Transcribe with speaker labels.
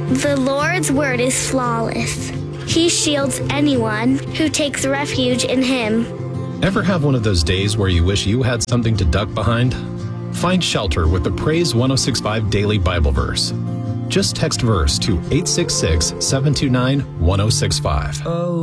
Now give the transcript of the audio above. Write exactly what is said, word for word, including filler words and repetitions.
Speaker 1: The Lord's word is flawless. He shields anyone who takes refuge in him.
Speaker 2: Ever have one of those days where you wish you had something to duck behind? Find shelter with the Praise one oh six point five Daily Bible Verse. Just text verse to eight six six, seven two nine, one oh six five.
Speaker 3: Oh.